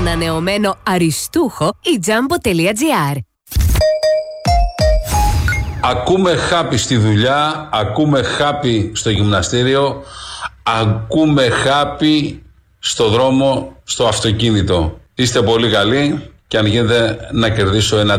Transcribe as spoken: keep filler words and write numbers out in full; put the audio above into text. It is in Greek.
ανανεωμένο αριστούχο η τζάμπο τελεία τζι άρ. Ακούμε χάπι στη δουλειά, ακούμε χάπι στο γυμναστήριο, ακούμε χάπι στο δρόμο, στο αυτοκίνητο. Είστε πολύ καλοί και αν γίνεται να κερδίσω ένα